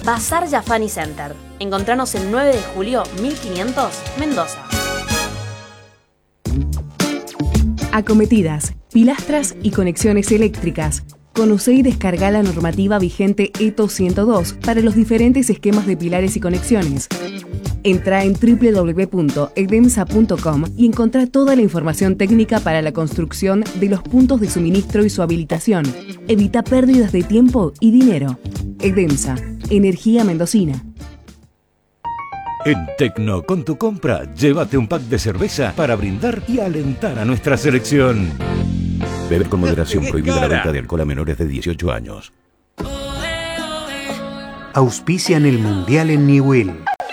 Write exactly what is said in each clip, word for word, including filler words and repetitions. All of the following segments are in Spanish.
Bazar Yafani Center. Encontranos el nueve de julio mil quinientos, Mendoza. Acometidas, pilastras y conexiones eléctricas. Conoce y descarga la normativa vigente E T O ciento dos para los diferentes esquemas de pilares y conexiones. Entra en doble u doble u doble u punto edemsa punto com y encontrá toda la información técnica para la construcción de los puntos de suministro y su habilitación. Evita pérdidas de tiempo y dinero. Edemsa, energía mendocina. En Tecno, con tu compra, llévate un pack de cerveza para brindar y alentar a nuestra selección. Beber con moderación, prohibida la venta de alcohol a menores de dieciocho años. Auspician el Mundial en Niwil.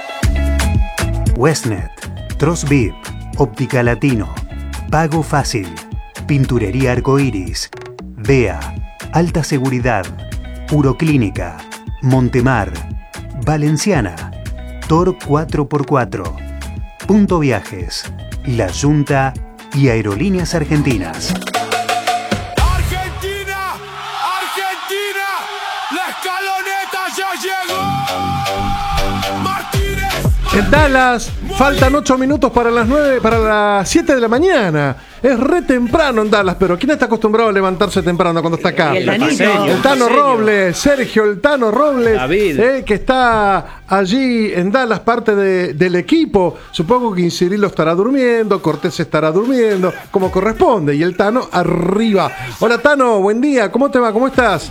Westnet, Trosbib, Óptica Latino, Pago Fácil, Pinturería Arcoiris, D E A, Alta Seguridad, Uroclínica, Montemar, Valenciana, Tor cuatro por cuatro, Punto Viajes, La Junta y Aerolíneas Argentinas. ¡Argentina! ¡Argentina! ¡La escaloneta ya llegó! ¡Martínez! En Dallas, faltan ocho minutos para las nueve, para las siete de la mañana. Es re temprano en Dallas, pero ¿quién está acostumbrado a levantarse temprano cuando está acá? El, el, el Tano Robles, Sergio el Tano Robles, eh, que está allí en Dallas, parte de, del equipo. Supongo que Cirilo estará durmiendo, Cortés estará durmiendo, como corresponde, y el Tano arriba. Hola Tano, buen día, ¿cómo te va? ¿Cómo estás?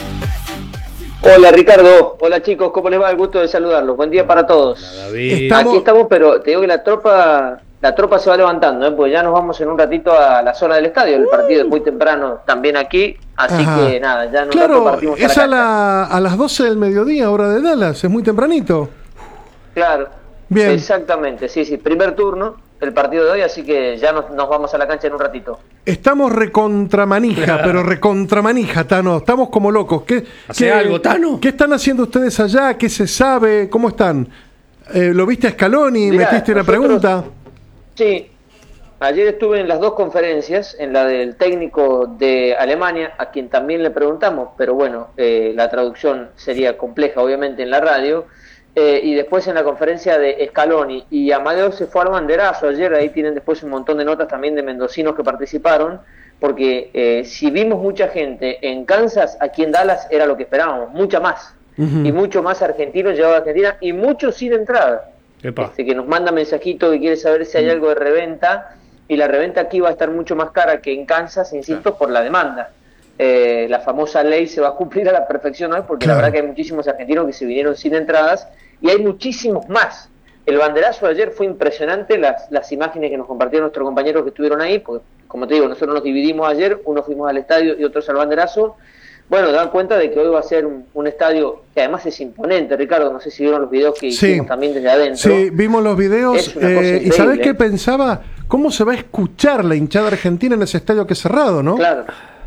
Hola Ricardo, hola chicos, ¿cómo les va? El gusto de saludarlos, buen día para todos. Hola, estamos... Aquí estamos, pero te digo que la tropa la tropa se va levantando, ¿eh? Porque ya nos vamos en un ratito a la zona del estadio, el partido es muy temprano también aquí, así Ajá. que nada, ya en un claro, rato partimos es a a, la la, a las doce del mediodía, hora de Dallas, es muy tempranito. Claro, bien. Exactamente, sí, sí, primer turno, el partido de hoy, así que ya nos, nos vamos a la cancha en un ratito. Estamos recontramanija, claro. pero recontramanija, Tano. Estamos como locos. ¿Qué, ¿Hace qué, algo, Tano? ¿Qué están haciendo ustedes allá? ¿Qué se sabe? ¿Cómo están? Eh, ¿Lo viste a Scaloni? Mirá, ¿Metiste una nosotros, pregunta? Sí. Ayer estuve en las dos conferencias, en la del técnico de Alemania, a quien también le preguntamos, pero bueno, eh, la traducción sería compleja, obviamente, en la radio. Eh, y después en la conferencia de Scaloni y Amadeo se fue al banderazo ayer, ahí tienen después un montón de notas también de mendocinos que participaron, porque eh, si vimos mucha gente en Kansas, aquí en Dallas era lo que esperábamos, mucha más, uh-huh. y mucho más argentinos llevados a Argentina, y muchos sin entrada, este, que nos manda mensajito que quiere saber si hay uh-huh. algo de reventa, y la reventa aquí va a estar mucho más cara que en Kansas, insisto, uh-huh. por la demanda. Eh, la famosa ley se va a cumplir a la perfección hoy, porque claro. la verdad que hay muchísimos argentinos que se vinieron sin entradas y hay muchísimos más. El banderazo de ayer fue impresionante, las, las imágenes que nos compartieron nuestros compañeros que estuvieron ahí, porque como te digo, nosotros nos dividimos ayer, unos fuimos al estadio y otros al banderazo. Bueno, dan cuenta de que hoy va a ser un, un estadio que además es imponente, Ricardo, no sé si vieron los videos que sí. hicimos también desde adentro. Sí, vimos los videos eh, y ¿sabés qué pensaba? ¿Cómo se va a escuchar la hinchada argentina en ese estadio que es cerrado, no? Claro.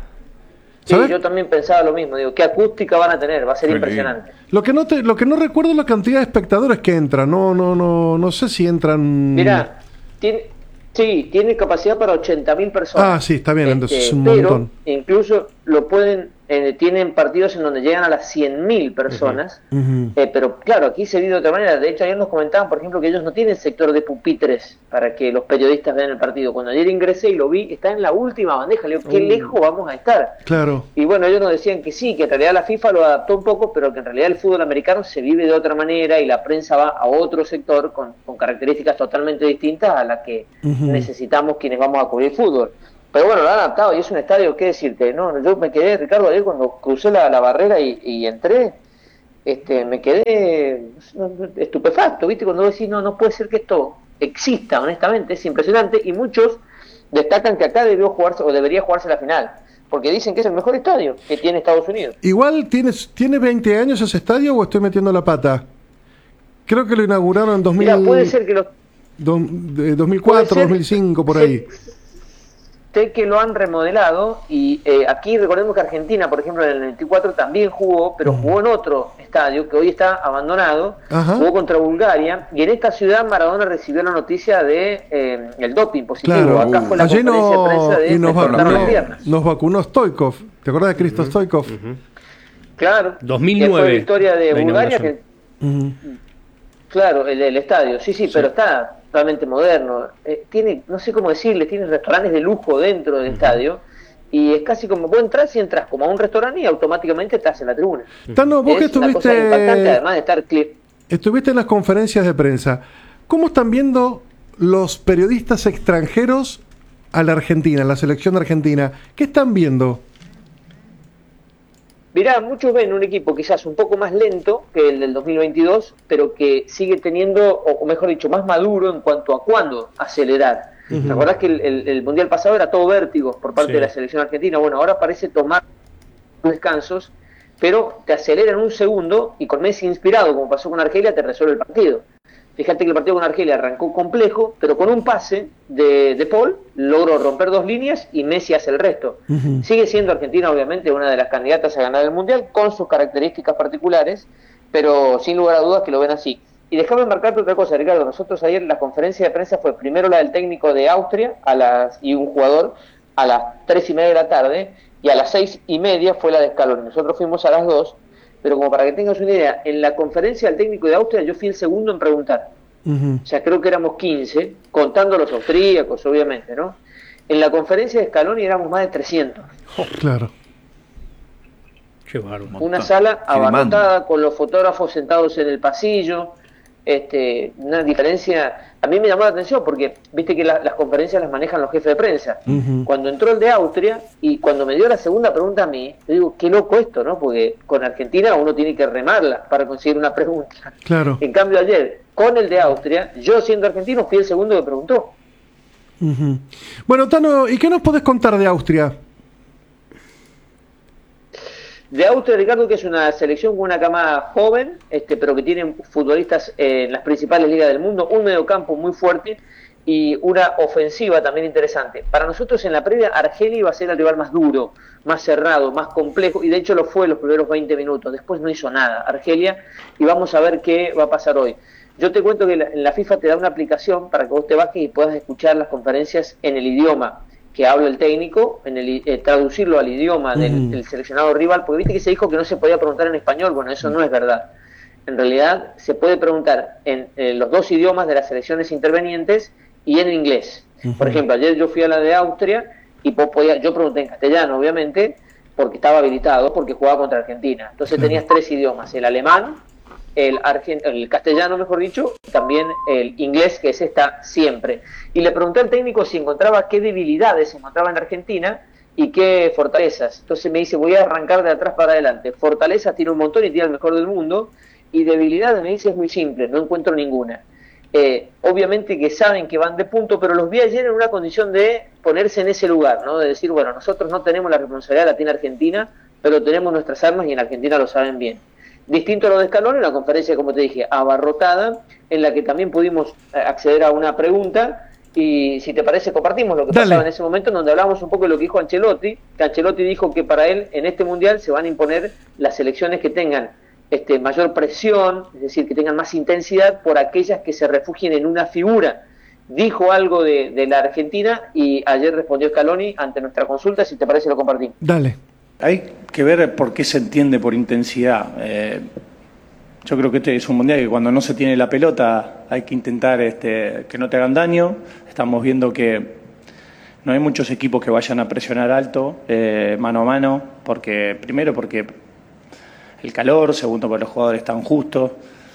Sí, ¿sabes? Yo también pensaba lo mismo, digo, ¿qué acústica van a tener? Va a ser sí. impresionante. Lo que no te, lo que no recuerdo es la cantidad de espectadores que entran, no, no, no, no sé si entran. Mirá, tiene, sí, tiene capacidad para ochenta mil personas. Ah, sí, está bien, este, entonces es un pero montón. Incluso lo pueden, eh, tienen partidos en donde llegan a las cien mil personas, uh-huh. eh, pero claro, aquí se vive de otra manera. De hecho, ayer nos comentaban, por ejemplo, que ellos no tienen sector de pupitres para que los periodistas vean el partido. Cuando ayer ingresé y lo vi, está en la última bandeja. Le digo, ¿qué uh. lejos vamos a estar? Claro. Y bueno, ellos nos decían que sí, que en realidad la FIFA lo adaptó un poco, pero que en realidad el fútbol americano se vive de otra manera y la prensa va a otro sector con, con características totalmente distintas a las que uh-huh. necesitamos quienes vamos a cubrir fútbol. Pero bueno, lo han adaptado y es un estadio, ¿qué decirte? No, yo me quedé, Ricardo, ayer cuando crucé la, la barrera y, y entré, este, me quedé estupefacto, ¿viste? Cuando vos decís, no, no puede ser que esto exista, honestamente, es impresionante, y muchos destacan que acá debió jugarse o debería jugarse la final, porque dicen que es el mejor estadio que tiene Estados Unidos. Igual, ¿tienes, ¿tiene veinte años ese estadio o estoy metiendo la pata? Creo que lo inauguraron en dos mil... Mirá, puede ser que lo... Do, de dos mil cuatro, dos mil cinco, por ahí. Sé que lo han remodelado y eh, aquí recordemos que Argentina, por ejemplo, en el noventa y cuatro también jugó, pero jugó en otro estadio que hoy está abandonado, Ajá. jugó contra Bulgaria, y en esta ciudad Maradona recibió la noticia de eh, el doping positivo. Claro. Acá fue la Allí conferencia no, de prensa de y nos, cortar vacunó, las piernas. nos vacunó Stoikov, ¿te acuerdas de Cristo uh-huh. Stoikov? Uh-huh. Claro. dos mil nueve. Que fue victoria de Bulgaria. Que, Uh-huh. claro, el, el estadio. Sí, sí, sí, pero está totalmente moderno. Eh, tiene, no sé cómo decirle, tiene restaurantes de lujo dentro del uh-huh. estadio. Y es casi como, vos entras y entras como a un restaurante y automáticamente estás en la tribuna. Tano, vos es que estuviste... una cosa impactante, además de estar... Estuviste en las conferencias de prensa. ¿Cómo están viendo los periodistas extranjeros a la Argentina, a la selección argentina? ¿Qué están viendo? Mirá, muchos ven un equipo quizás un poco más lento que el del dos mil veintidós, pero que sigue teniendo, o mejor dicho, más maduro en cuanto a cuándo acelerar. Uh-huh. ¿Te acordás que el, el, el Mundial pasado era todo vértigo por parte sí. de la selección argentina? Bueno, ahora parece tomar descansos, pero te acelera en un segundo y con Messi inspirado, como pasó con Argelia, te resuelve el partido. Fíjate que el partido con Argelia arrancó complejo, pero con un pase de, de Paul logró romper dos líneas y Messi hace el resto. Uh-huh. Sigue siendo Argentina, obviamente, una de las candidatas a ganar el Mundial, con sus características particulares, pero sin lugar a dudas que lo ven así. Y déjame marcarte otra cosa, Ricardo. Nosotros ayer la conferencia de prensa fue primero la del técnico de Austria a las y un jugador a las tres y media de la tarde, y a las seis y media fue la de Scaloni. Nosotros fuimos a las dos, pero como para que tengas una idea, en la conferencia del técnico de Austria yo fui el segundo en preguntar. Uh-huh. O sea, creo que éramos quince, contando los austríacos, obviamente, ¿no? En la conferencia de Scaloni éramos más de trescientos. Oh, claro. Qué bárbaro. Una sala abarrotada, con los fotógrafos sentados en el pasillo. Este, una diferencia, a mí me llamó la atención porque viste que la, las conferencias las manejan los jefes de prensa. Uh-huh. Cuando entró el de Austria y cuando me dio la segunda pregunta a mí, yo digo, qué loco esto, ¿no? Porque con Argentina uno tiene que remarla para conseguir una pregunta. Claro. En cambio ayer, con el de Austria, yo siendo argentino fui el segundo que preguntó. Uh-huh. Bueno, Tano, ¿y qué nos podés contar de Austria? De Austria, Ricardo, que es una selección con una camada joven, este, pero que tiene futbolistas en las principales ligas del mundo, un mediocampo muy fuerte y una ofensiva también interesante. Para nosotros en la previa, Argelia iba a ser el rival más duro, más cerrado, más complejo, y de hecho lo fue los primeros veinte minutos. Después no hizo nada Argelia, y vamos a ver qué va a pasar hoy. Yo te cuento que la, en la FIFA te da una aplicación para que vos te bajes y puedas escuchar las conferencias en el idioma que habla el técnico, en el eh, traducirlo al idioma del, uh-huh. del seleccionado rival, porque viste que se dijo que no se podía preguntar en español. Bueno, eso no es verdad. En realidad se puede preguntar en eh, los dos idiomas de las selecciones intervenientes y en inglés. Uh-huh. Por ejemplo, ayer yo fui a la de Austria y podía, yo pregunté en castellano, obviamente, porque estaba habilitado, porque jugaba contra Argentina. Entonces uh-huh. tenías tres idiomas, el alemán, el, argent- el castellano, mejor dicho, también el inglés, que ese está siempre. Y le pregunté al técnico si encontraba qué debilidades se encontraba en Argentina y qué fortalezas. Entonces me dice, voy a arrancar de atrás para adelante. Fortalezas tiene un montón y tiene el mejor del mundo, y debilidades, me dice, es muy simple, no encuentro ninguna. Eh, obviamente que saben que van de punto, pero los vi ayer en una condición de ponerse en ese lugar, ¿no? De decir, bueno, nosotros no tenemos la responsabilidad, la tiene Argentina, pero tenemos nuestras armas y en Argentina lo saben bien. Distinto a lo de Scaloni, una conferencia, como te dije, abarrotada, en la que también pudimos acceder a una pregunta, y si te parece compartimos lo que Dale. pasaba en ese momento, en donde hablamos un poco de lo que dijo Ancelotti, que Ancelotti dijo que para él en este Mundial se van a imponer las selecciones que tengan este, mayor presión, es decir, que tengan más intensidad, por aquellas que se refugien en una figura. Dijo algo de, de la Argentina y ayer respondió Scaloni ante nuestra consulta, si te parece lo compartimos. Dale. Hay que ver por qué se entiende por intensidad. Eh, yo creo que este es un mundial que cuando no se tiene la pelota hay que intentar este, que no te hagan daño. Estamos viendo que no hay muchos equipos que vayan a presionar alto, eh, mano a mano, porque primero porque el calor, segundo porque los jugadores están justos.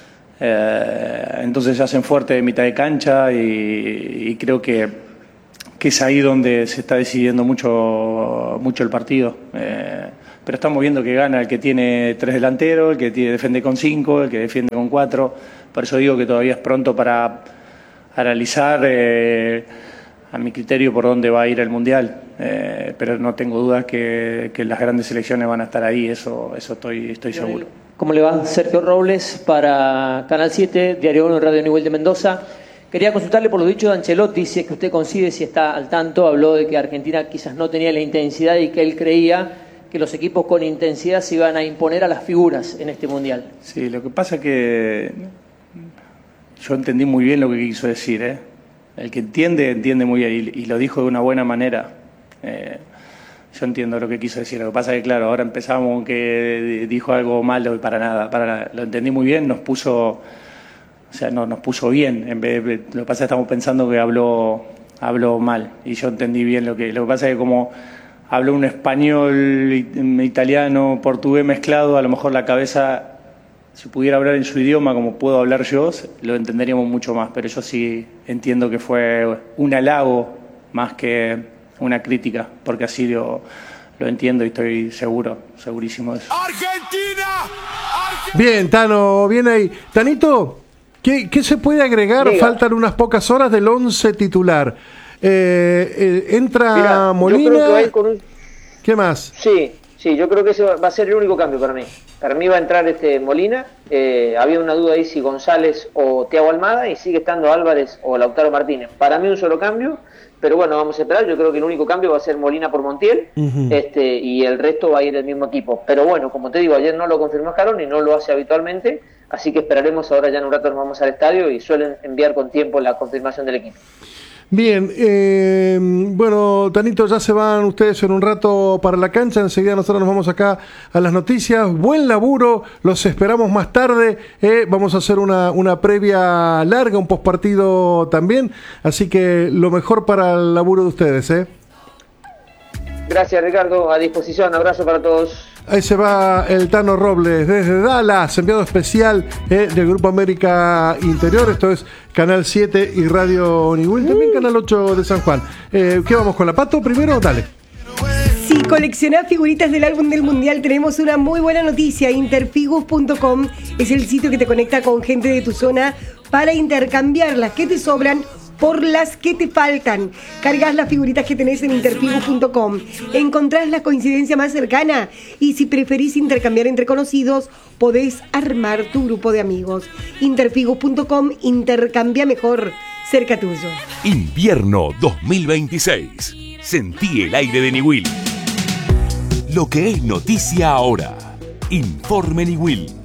Eh, entonces se hacen fuerte de mitad de cancha y, y creo que que es ahí donde se está decidiendo mucho mucho el partido. Eh, pero estamos viendo que gana el que tiene tres delanteros, el que tiene, defiende con cinco, el que defiende con cuatro. Por eso digo que todavía es pronto para analizar, eh, a mi criterio, por dónde va a ir el Mundial. Eh, pero no tengo dudas que, que las grandes selecciones van a estar ahí, eso, eso estoy, estoy seguro. ¿Cómo le va? Sergio Robles para Canal siete, Diario uno y Radio Nivel de Mendoza. Quería consultarle por lo dicho de Ancelotti, si es que usted coincide, si está al tanto. Habló de que Argentina quizás no tenía la intensidad y que él creía que los equipos con intensidad se iban a imponer a las figuras en este Mundial. Sí, lo que pasa es que yo entendí muy bien lo que quiso decir, ¿eh? El que entiende, entiende muy bien y, y lo dijo de una buena manera. Eh, yo entiendo lo que quiso decir. Lo que pasa es que, claro, ahora empezamos con que dijo algo malo y para nada, para nada. Lo entendí muy bien, nos puso, o sea, no, nos puso bien. En vez de, lo que pasa es que estamos pensando que habló, habló mal y yo entendí bien lo que... Lo que pasa es que como habló un español, italiano, portugués mezclado, a lo mejor la cabeza, si pudiera hablar en su idioma como puedo hablar yo, lo entenderíamos mucho más. Pero yo sí entiendo que fue un halago más que una crítica, porque así lo, lo entiendo y estoy seguro, segurísimo de eso. ¡Argentina! Argentina. Bien, Tano, bien ahí. Tanito, ¿qué, qué se puede agregar? Diga. Faltan unas pocas horas del once titular. Eh, eh, entra Mirá, Molina. yo creo que va a ir con un... ¿Qué más? Sí, sí, yo creo que ese va a ser el único cambio para mí. Para mí va a entrar este Molina. Eh, había una duda ahí si González o Thiago Almada, y sigue estando Álvarez o Lautaro Martínez. Para mí un solo cambio, pero bueno, vamos a esperar. Yo creo que el único cambio va a ser Molina por Montiel, uh-huh. este, y el resto va a ir el mismo equipo. Pero bueno, como te digo, ayer no lo confirmó Scaloni y no lo hace habitualmente, así que esperaremos. Ahora ya en un rato nos vamos al estadio y suelen enviar con tiempo la confirmación del equipo. Bien, eh, bueno, Tanito, ya se van ustedes en un rato para la cancha, enseguida nosotros nos vamos acá a las noticias. Buen laburo, los esperamos más tarde, eh, vamos a hacer una, una previa larga, un postpartido también, así que lo mejor para el laburo de ustedes. Eh. Gracias, Ricardo, a disposición, abrazo para todos. Ahí se va el Tano Robles desde Dallas, enviado especial eh, del Grupo América Interior. Esto es Canal siete y Radio Niwil, también Canal ocho de San Juan. Eh, ¿Qué vamos con la Pato primero? Dale. Si coleccionás figuritas del álbum del Mundial, tenemos una muy buena noticia. Interfigus punto com es el sitio que te conecta con gente de tu zona para intercambiar las que te sobran por las que te faltan. Cargas las figuritas que tenés en Interfigus punto com, encontrás la coincidencia más cercana y si preferís intercambiar entre conocidos, podés armar tu grupo de amigos. Interfigus punto com, intercambia mejor, cerca tuyo. Invierno dos mil veintiséis. Sentí el aire de Niwil. Lo que es noticia ahora. Informe Niwil.